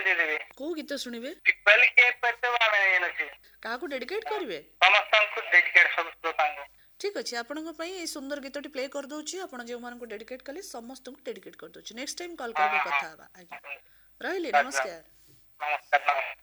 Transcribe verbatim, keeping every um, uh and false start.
ଦେଇଦେବେ। କୋଉ ଗୀତ ଶୁଣିବେ? କହିଲି କେ ପେଟवा में ये नछि କାହାକୁ ଡେଡିକେଟ୍ କରିବେ? ସମସ୍ତଙ୍କୁ ଡେଡିକେଟ୍ ସବୁ ଶ୍ରୋତାଙ୍କୁ। ଠିକ୍ ଅଛି, ଆପଣଙ୍କ ପାଇଁ ଏଇ ସୁନ୍ଦର ଗୀତଟି ପ୍ଲେ କରିଦେଉଛି। ଆପଣ ଯେଉଁମାନଙ୍କୁ ଡେଡିକେଟ୍ କଲେ ସମସ୍ତଙ୍କୁ ଡେଡିକେଟ୍ କରିଦେଉଛି। ନେକ୍ସଟ ଟାଇମ୍ କଲ୍ କରିବେ, କଥା ହେବା। ଆଜ୍ଞା, ରହିଲି, ନମସ୍କାର। ନମସ୍କାର।